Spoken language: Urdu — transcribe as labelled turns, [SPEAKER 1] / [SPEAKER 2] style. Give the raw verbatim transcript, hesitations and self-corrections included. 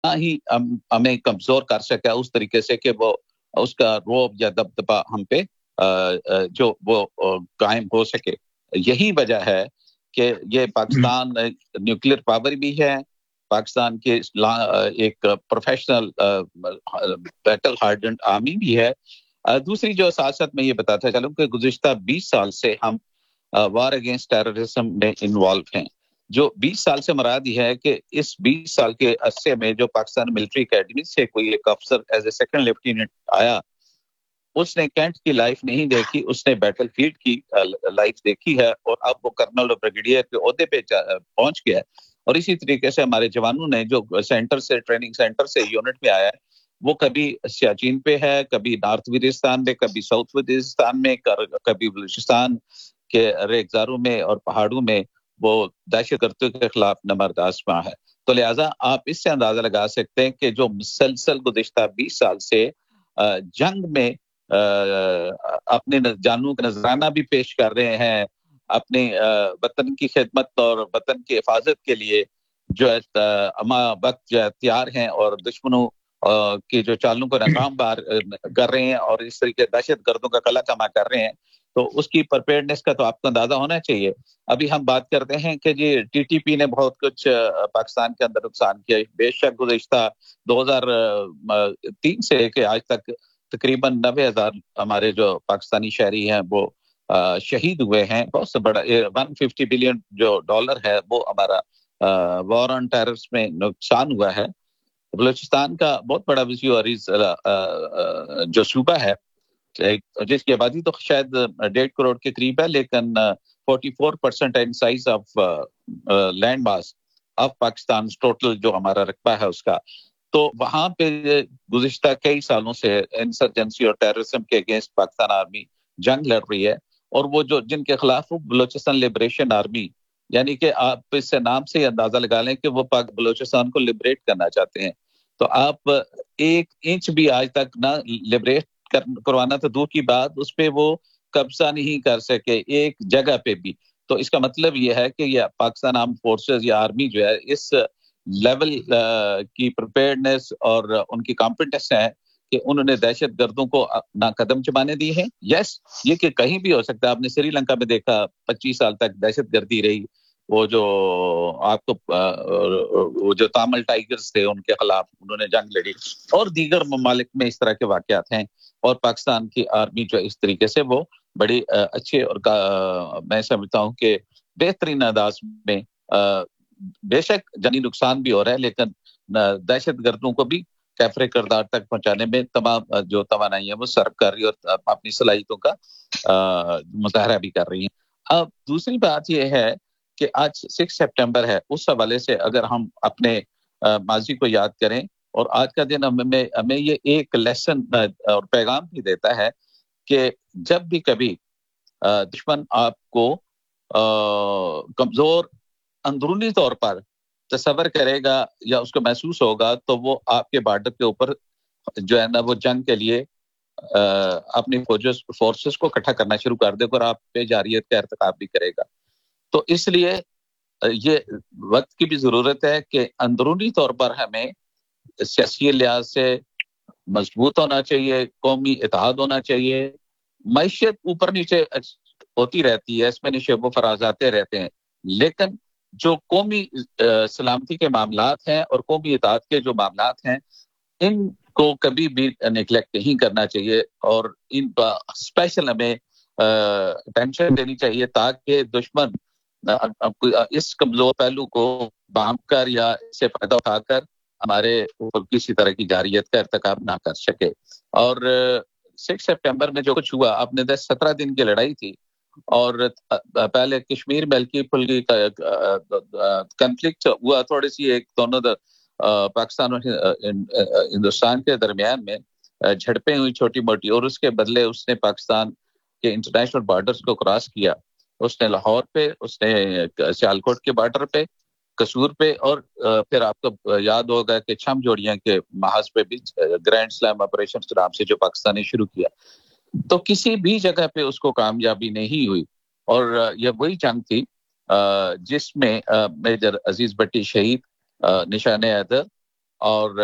[SPEAKER 1] ہی ہم ہمیں کمزور کر سکے اس طریقے سے کہ وہ اس کا روب یا دبدبا ہم پہ جو وہ قائم ہو سکے. یہی وجہ ہے کہ یہ پاکستان نیوکلیر پاور بھی ہے, پاکستان کے ایک پروفیشنل بیٹل ہارڈنڈ آرمی بھی ہے. دوسری جو ساتھ ساتھ میں یہ بتاتا چلوں کہ گزشتہ بیس سال سے ہم وار اگینسٹ ٹیررزم میں انوالو ہیں. جو بیس سال سے مراد یہ ہے کہ اس بیس سال کے عرصے میں جو پاکستان ملٹری اکیڈمی سے کوئی ایک افسر ایز اے سیکنڈ لیفٹیننٹ آیا, اس نے کینٹ کی لائف نہیں دیکھی, اس نے بیٹل فیلڈ کی لائف دیکھی ہے, اور اب وہ کرنل اور بریگیڈیئر کے عہدے پہ پہنچ گیا ہے. اور اسی طریقے سے ہمارے جوانوں نے جو سینٹر سے ٹریننگ سینٹر سے یونٹ میں آیا ہے, وہ کبھی سیاچین پہ ہے, کبھی نارتھ وزیرستان میں, کبھی ساؤتھ وزیرستان میں, کبھی بلوچستان کے ریگزاروں میں اور پہاڑوں میں وہ دہشت گردوں کے خلاف نمرد آزما ہے. تو لہٰذا آپ اس سے اندازہ لگا سکتے ہیں کہ جو مسلسل گزشتہ بیس سال سے جنگ میں اپنے جانوں کا نذرانہ بھی پیش کر رہے ہیں, اپنے وطن کی خدمت اور وطن کی حفاظت کے لیے جو ہے اما وقت جو ہے تیار ہیں, اور دشمنوں کی جو چالوں کو ناکام بار کر رہے ہیں, اور اس طریقے دہشت گردوں کا قلعہ کما کر رہے ہیں. تو اس کی پرپیئرنیس کا تو آپ کو اندازہ ہونا چاہیے. ابھی ہم بات کرتے ہیں کہ جی ٹی ٹی پی نے بہت کچھ پاکستان کے اندر نقصان کیا. بے شک گزشتہ دو ہزار تین سے کہ آج تک تقریباً نبے ہزار ہمارے جو پاکستانی شہری ہیں وہ شہید ہوئے ہیں. بہت سے بڑا ون ففٹی بلین جو ڈالر ہے وہ ہمارا وار آن ٹیررز میں نقصان ہوا ہے. بلوچستان کا بہت بڑا وسیع عریض جو صوبہ ہے, جس کی آبادی تو شاید ڈیڑھ کروڑ کے قریب ہے, لیکن forty four percent in size of land mass of Pakistan total جو ہمارا رقبہ ہے اس کا. تو وہاں پہ گزشتہ کئی سالوں سے انسرجنسی اور ٹیررزم کے اگینسٹ پاکستان آرمی جنگ لڑ رہی ہے, اور وہ جو جن کے خلاف بلوچستان لبریشن آرمی, یعنی کہ آپ اس سے نام سے اندازہ لگا لیں کہ وہ پاک بلوچستان کو لبریٹ کرنا چاہتے ہیں. تو آپ ایک انچ بھی آج تک نہ لبریٹ کروانا تو دور کی بات, اس پہ وہ قبضہ نہیں کر سکے ایک جگہ پہ بھی. تو اس کا مطلب یہ ہے کہ یہ پاکستان آرم فورسز یا آرمی جو ہے اس لیول کی پریپیئرڈنس اور ان کی کمپیٹنس ہے کہ انہوں نے دہشت گردوں کو نہ قدم چبانے دی ہے. یس, یہ کہ کہیں بھی ہو سکتا ہے. آپ نے سری لنکا میں دیکھا پچیس سال تک دہشت گردی رہی, وہ جو آپ کو وہ جو تامل ٹائیگرز تھے ان کے خلاف انہوں نے جنگ لڑی, اور دیگر ممالک میں اس طرح کے واقعات ہیں. اور پاکستان کی آرمی جو اس طریقے سے وہ بڑی اچھے اور میں سمجھتا ہوں کہ بہترین انداز میں بے شک جانی نقصان بھی ہو رہا ہے, لیکن دہشت گردوں کو بھی کیفر کردار تک پہنچانے میں تمام جو توانائی ہے وہ صرف کر رہی ہے اور اپنی صلاحیتوں کا مظاہرہ بھی کر رہی ہیں. اب دوسری بات یہ ہے کہ آج سکس سپٹمبر ہے, اس حوالے سے اگر ہم اپنے ماضی کو یاد کریں, اور آج کا دن ہمیں ہمیں یہ ایک لیسن اور پیغام بھی دیتا ہے کہ جب بھی کبھی دشمن آپ کو کمزور اندرونی طور پر تصور کرے گا یا اس کو محسوس ہوگا, تو وہ آپ کے بارڈر کے اوپر جو ہے نا وہ جنگ کے لیے اپنی فوجز فورسز کو اکٹھا کرنا شروع کر دے گا, اور آپ پہ جارحیت کا ارتکاب بھی کرے گا. تو اس لیے یہ وقت کی بھی ضرورت ہے کہ اندرونی طور پر ہمیں سیاسی لحاظ سے مضبوط ہونا چاہیے, قومی اتحاد ہونا چاہیے. معیشت اوپر نیچے ہوتی رہتی ہے, اس میں نشیب و فراز آتے رہتے ہیں, لیکن جو قومی سلامتی کے معاملات ہیں اور قومی اتحاد کے جو معاملات ہیں ان کو کبھی بھی نیگلیکٹ نہیں کرنا چاہیے, اور ان کا اسپیشل ہمیں ٹینشن دینی چاہیے تاکہ دشمن اس کمزور پہلو کو بام کر یا اس سے فائدہ اٹھا کر ہمارے اوپر کسی طرح کی جارحیت کا ارتکاب نہ کر سکے. اور سکس سپٹمبر میں جو کچھ ہوا, آپ نے دس سترہ دن کی لڑائی تھی, اور پہلے کشمیر میں ہلکی پھلکی کنفلکٹ ہوا تھوڑی سی, ایک دونوں پاکستان اور ہندوستان کے درمیان میں جھڑپیں ہوئی چھوٹی موٹی, اور اس کے بدلے اس نے پاکستان کے انٹرنیشنل بارڈرز کو کراس کیا. اس نے لاہور پہ, اس نے سیالکوٹ کے بارڈر پہ, قصور پہ, اور پھر آپ کو یاد ہوگا کہ چھم جوڑیاں کے محاذ پہ بھی گرینڈ سلام آپریشن کے نام سے جو پاکستان نے شروع کیا. تو کسی بھی جگہ پہ اس کو کامیابی نہیں ہوئی, اور یہ وہی جنگ تھی جس میں میجر عزیز بٹی شہید, نشان حیدر اور